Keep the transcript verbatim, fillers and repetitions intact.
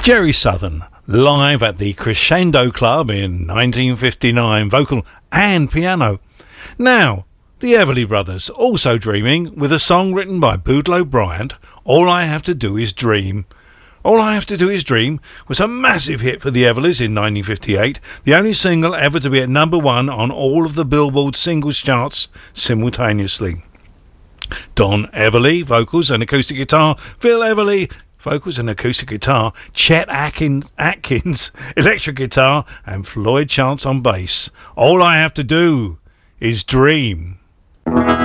Jerry Southern, live at the Crescendo Club in nineteen fifty-nine, vocal and piano. Now, the Everly Brothers, also dreaming, with a song written by Boudleaux Bryant, All I Have to Do Is Dream. All I Have to Do Is Dream was a massive hit for the Everlys in nineteen fifty-eight, the only single ever to be at number one on all of the Billboard singles charts simultaneously. Don Everly, vocals and acoustic guitar, Phil Everly, vocals and acoustic guitar, Chet Atkins, Atkins, electric guitar, and Floyd Chance on bass. All I Have to Do Is Dream.